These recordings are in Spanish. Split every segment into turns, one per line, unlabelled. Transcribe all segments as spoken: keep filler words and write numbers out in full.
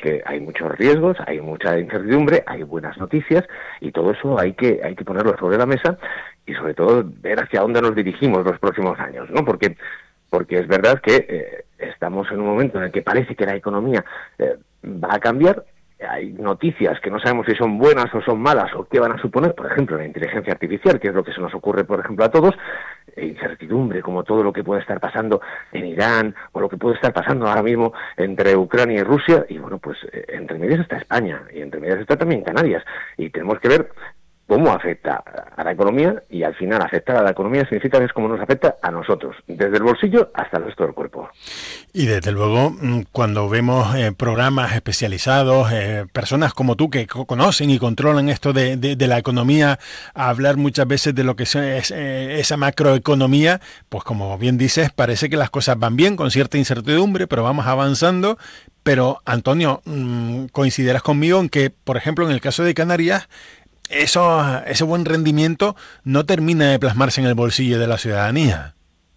que hay muchos riesgos, hay mucha incertidumbre, hay buenas noticias, y todo eso hay que hay que ponerlo sobre la mesa y sobre todo ver hacia dónde nos dirigimos los próximos años, ¿no? Porque porque es verdad que eh, estamos en un momento en el que parece que la economía eh, va a cambiar. Hay noticias que no sabemos si son buenas o son malas o qué van a suponer, por ejemplo, la inteligencia artificial, que es lo que se nos ocurre, por ejemplo, a todos, e incertidumbre, como todo lo que puede estar pasando en Irán o lo que puede estar pasando ahora mismo entre Ucrania y Rusia, y bueno, pues eh, entre medias está España y entre medias está también Canarias, y tenemos que ver cómo afecta a la economía, y al final afectar a la economía significa que es como nos afecta a nosotros, desde el bolsillo hasta el resto del cuerpo.
Y desde luego, cuando vemos eh, programas especializados, eh, personas como tú que conocen y controlan esto de, de, de la economía, a hablar muchas veces de lo que es eh, esa macroeconomía, pues como bien dices, parece que las cosas van bien, con cierta incertidumbre, pero vamos avanzando. Pero, Antonio, ¿coincidirás conmigo en que, por ejemplo, en el caso de Canarias, Eso, ese buen rendimiento no termina de plasmarse en el bolsillo de la ciudadanía?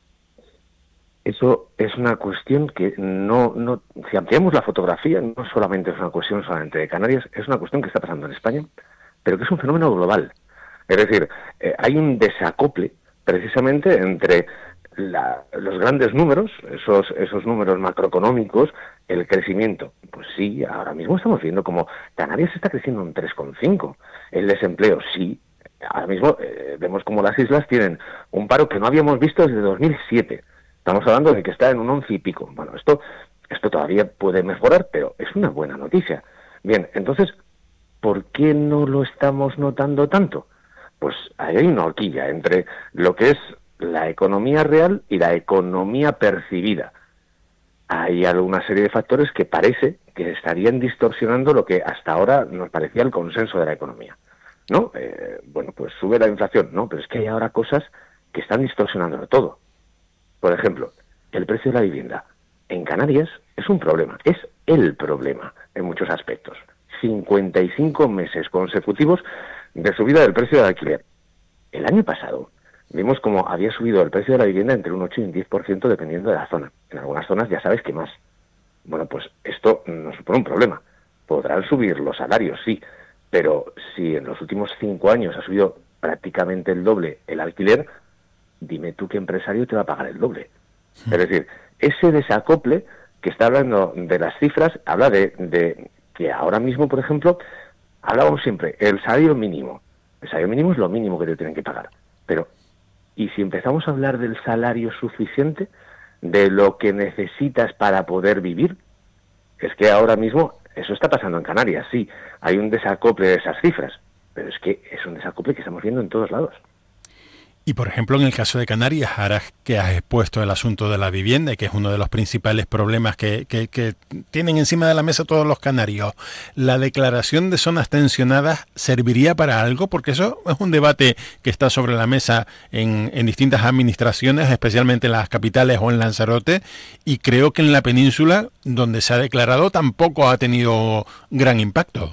Eso es una cuestión que no, no, si ampliamos la fotografía, no solamente es una cuestión solamente de Canarias, es una cuestión que está pasando en España, pero que es un fenómeno global. Es decir, eh, hay un desacople precisamente entre la, los grandes números, esos, esos números macroeconómicos, el crecimiento. Pues sí, ahora mismo estamos viendo como Canarias está creciendo un tres coma cinco. El desempleo, sí. Ahora mismo eh, vemos como las islas tienen un paro que no habíamos visto desde dos mil siete. Estamos hablando de que está en un once y pico. Bueno, esto, esto todavía puede mejorar, pero es una buena noticia. Bien, entonces, ¿por qué no lo estamos notando tanto? Pues ahí hay una horquilla entre lo que es la economía real y la economía percibida. Hay alguna serie de factores que parece que estarían distorsionando lo que hasta ahora nos parecía el consenso de la economía, ¿no? Eh, bueno, pues sube la inflación, ¿no? Pero es que hay ahora cosas que están distorsionándolo todo. Por ejemplo, el precio de la vivienda en Canarias es un problema, es el problema en muchos aspectos. cincuenta y cinco meses consecutivos de subida del precio del alquiler. El año pasado vimos como había subido el precio de la vivienda entre un ocho y un diez por ciento dependiendo de la zona. En algunas zonas ya sabes que más. Bueno, pues esto nos supone un problema. Podrán subir los salarios, sí, pero si en los últimos cinco años ha subido prácticamente el doble el alquiler, dime tú qué empresario te va a pagar el doble. Es decir, ese desacople que está hablando de las cifras, habla de, de que ahora mismo, por ejemplo, hablábamos siempre, el salario mínimo. El salario mínimo es lo mínimo que te tienen que pagar. Pero, ¿y si empezamos a hablar del salario suficiente, de lo que necesitas para poder vivir? Es que ahora mismo eso está pasando en Canarias, sí, hay un desacople de esas cifras, pero es que es un desacople que estamos viendo en todos lados.
Y, por ejemplo, en el caso de Canarias, ahora que has expuesto el asunto de la vivienda, que es uno de los principales problemas que, que, que tienen encima de la mesa todos los canarios, ¿la declaración de zonas tensionadas serviría para algo? Porque eso es un debate que está sobre la mesa en, en distintas administraciones, especialmente en las capitales o en Lanzarote, y creo que en la península, donde se ha declarado, tampoco ha tenido gran impacto.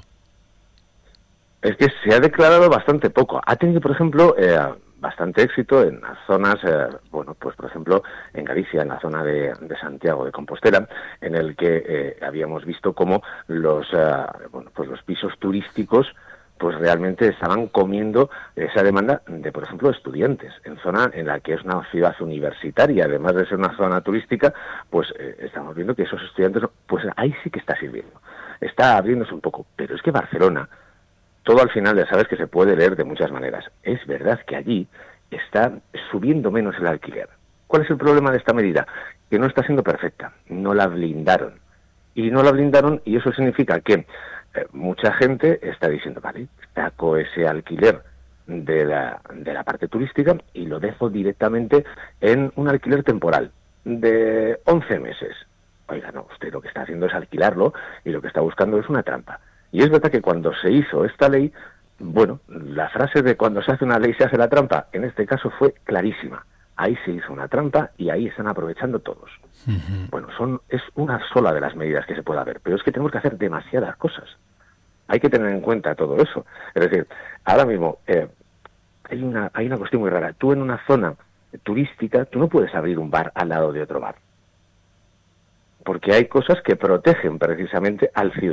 Es que se ha declarado bastante poco. Ha tenido, por ejemplo, eh, bastante éxito en las zonas, eh, bueno, pues por ejemplo en Galicia, en la zona de, de Santiago de Compostela, en el que eh, habíamos visto cómo los, eh, bueno, pues los pisos turísticos pues realmente estaban comiendo esa demanda de, por ejemplo, estudiantes, en zona en la que es una ciudad universitaria, además de ser una zona turística, pues eh, estamos viendo que esos estudiantes, pues ahí sí que está sirviendo, está abriéndose un poco, pero es que Barcelona, todo al final ya sabes que se puede leer de muchas maneras. Es verdad que allí está subiendo menos el alquiler. ¿Cuál es el problema de esta medida? Que no está siendo perfecta. No la blindaron. Y no la blindaron y eso significa que eh, mucha gente está diciendo, vale, saco ese alquiler de la, de la parte turística y lo dejo directamente en un alquiler temporal de once meses. Oiga, no, usted lo que está haciendo es alquilarlo y lo que está buscando es una trampa. Y es verdad que cuando se hizo esta ley, bueno, la frase de cuando se hace una ley se hace la trampa, en este caso fue clarísima. Ahí se hizo una trampa y ahí están aprovechando todos. Uh-huh. Bueno, son es una sola de las medidas que se puede haber, pero es que tenemos que hacer demasiadas cosas. Hay que tener en cuenta todo eso. Es decir, ahora mismo eh, hay una hay una cuestión muy rara. Tú en una zona turística, tú no puedes abrir un bar al lado de otro bar. Porque hay cosas que protegen precisamente al ciudadano.